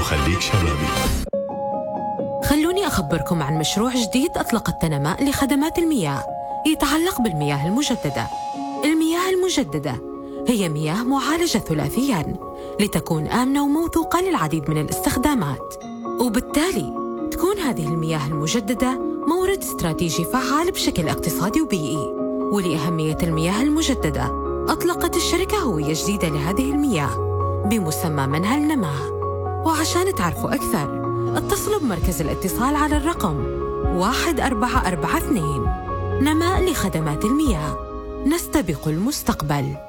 وخليك شبابي. خلوني أخبركم عن مشروع جديد أطلقت تنماء لخدمات المياه يتعلق بالمياه المجددة. المياه المجددة هي مياه معالجة ثلاثياً لتكون آمنة وموثوقة للعديد من الاستخدامات، وبالتالي تكون هذه المياه المجددة مورد استراتيجي فعال بشكل اقتصادي وبيئي. ولأهمية المياه المجددة أطلقت الشركة هوية جديدة لهذه المياه بمسمى منهل نماء. وعشان تعرفوا أكثر اتصلوا بمركز الاتصال على الرقم 1442. نماء لخدمات المياه، نستبق المستقبل.